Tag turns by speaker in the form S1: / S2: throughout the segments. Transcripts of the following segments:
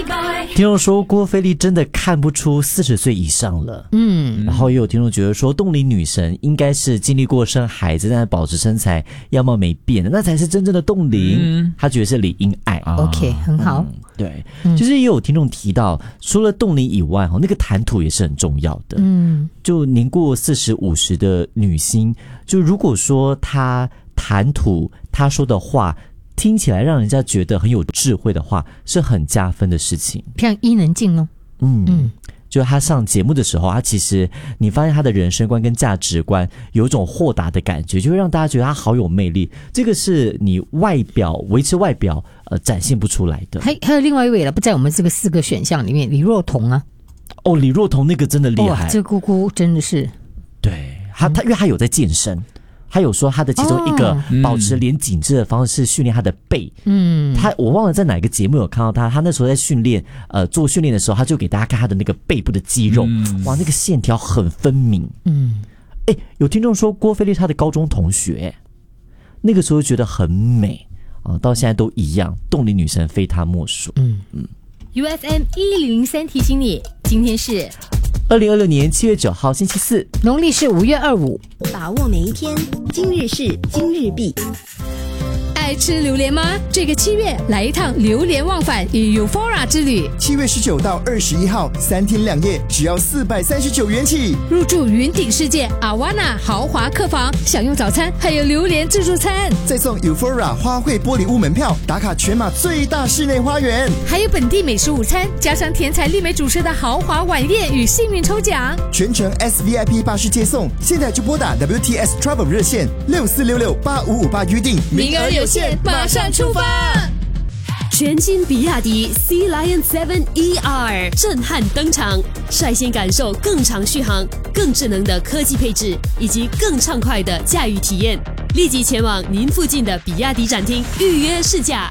S1: 听众说郭菲丽真的看不出40岁以上了，然后也有听众觉得说冻龄女神应该是经历过生孩子，但是保持身材样貌没变的，那才是真正的冻龄。他觉得是李英爱。
S2: OK， 很好。
S1: 对，就是也有听众提到，除了冻龄以外，那个谈吐也是很重要的。就年过40、50的女星，就如果说她谈吐，她说的话听起来让人家觉得很有智慧的话，是很加分的事情。
S2: 像伊能静哦，
S1: 就是他上节目的时候，他其实你发现他的人生观跟价值观有一种豁达的感觉，就会让大家觉得他好有魅力。这个是你外表维持外表展现不出来的。还
S2: 有另外一位了，不在我们这个4个选项里面，李若彤啊。
S1: 哦，李若彤那个真的厉害，
S2: 这姑姑真的是。
S1: 对，他因为他有在健身。他有说他的其中一个保持脸紧致的方式是训练他的背。我忘了在哪个节目有看到他那时候在训练做训练的时候，他就给大家看他的那个背部的肌肉，哇，那个线条很分明。有听众说郭菲丽她的高中同学，那个时候觉得很美到现在都一样，冻龄女神非她莫属。
S3: UFM 1003提醒你，今天是
S1: 2026年7月9号星期四，
S2: 农历是5月25。
S4: 把握每一天，今日事今日毕。
S3: 爱吃榴莲吗？这个7月来一趟榴莲忘返与 Euphoria 之旅。
S5: 7月19到21号，3天2夜，只要439元起。
S3: 入住云顶世界阿瓦纳豪华客房，享用早餐，还有榴莲自助餐，
S5: 再送 Euphoria 花卉玻璃屋门票，打卡全马最大室内花园，
S3: 还有本地美食午餐，加上天才丽美主持的豪华晚宴与幸运抽奖，
S5: 全程 SVIP 巴士接送。现在就拨打 WTS Travel 热线64668558预定，
S3: 名额有限，马上出发！全新比亚迪 Sea Lion 7 ER 震撼登场，率先感受更长续航、更智能的科技配置以及更畅快的驾驭体验。立即前往您附近的比亚迪展厅预约试驾。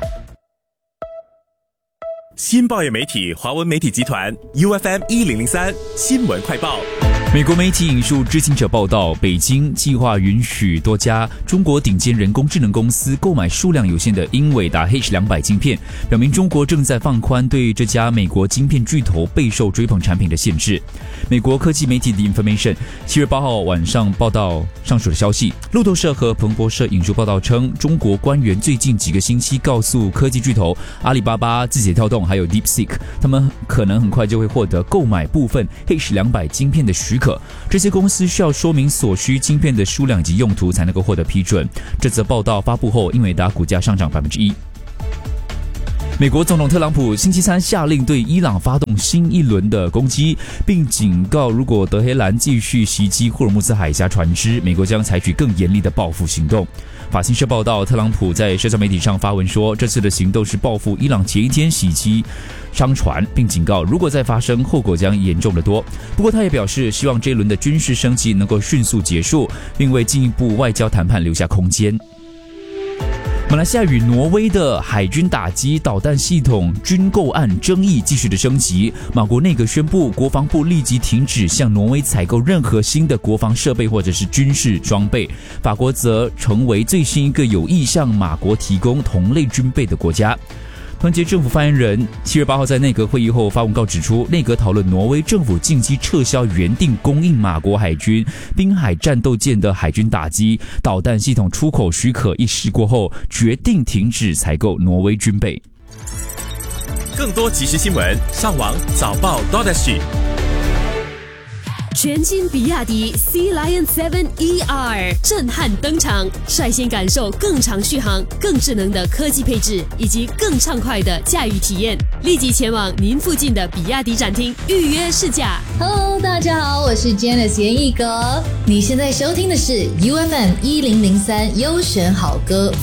S6: 新报业媒体华文媒体集团 UFM 1003新闻快报。
S7: 美国媒体引述知情者报道，北京计划允许多家中国顶尖人工智能公司购买数量有限的英伟达 H200 晶片，表明中国正在放宽对这家美国晶片巨头备受追捧产品的限制。美国科技媒体 The Information 7月8号晚上报道上述的消息。路透社和彭博社引述报道称，中国官员最近几个星期告诉科技巨头阿里巴巴、字节跳动还有 DeepSeek， 他们可能很快就会获得购买部分 H200 晶片的许可。这些公司需要说明所需晶片的数量及用途才能够获得批准。这则报道发布后，英伟达股价上涨 1%。美国总统特朗普星期三下令对伊朗发动新一轮的攻击，并警告如果德黑兰继续袭击霍尔木兹海峡船只，美国将采取更严厉的报复行动。法新社报道，特朗普在社交媒体上发文说，这次的行动是报复伊朗前一天袭击商船，并警告如果再发生，后果将严重得多。不过他也表示，希望这一轮的军事升级能够迅速结束，并为进一步外交谈判留下空间。马来西亚与挪威的海军打击导弹系统军购案争议继续的升级，马国内阁宣布国防部立即停止向挪威采购任何新的国防设备或者是军事装备，法国则成为最新一个有意向马国提供同类军备的国家。团结政府发言人7月8号在内阁会议后发文告指出，内阁讨论挪威政府近期撤销原定供应马国海军滨海战斗舰的海军打击导弹系统出口许可一事过后，决定停止采购挪威军备。
S6: 更多即时新闻，上网早报 .sg。
S3: 全新比亚迪 Sea Lion 7 ER 震撼登场，率先感受更长续航、更智能的科技配置以及更畅快的驾驭体验。立即前往您附近的比亚迪展厅预约试驾。
S8: Hello， 大家好，我是 Janice 严艺格。你现在收听的是 UFM 1003优选好歌